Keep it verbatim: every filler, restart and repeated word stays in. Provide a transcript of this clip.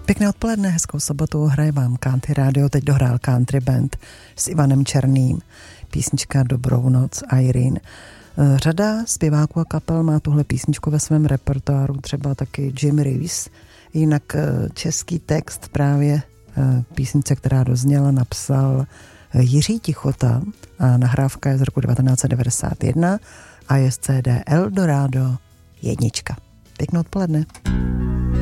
Pěkné odpoledne, hezkou sobotu, hraje vám Country Radio, teď dohrál Country Band s Ivanem Černým, písnička Dobrou noc, Irene. Řada zpěváků a kapel má tuhle písničku ve svém repertoáru, třeba taky Jim Reeves, jinak český text právě písnice, která dozněla, napsal Jiří Tichota a nahrávka je z roku devatenáct set devadesát jedna a je z C D Eldorado jednička. Pěkné odpoledne.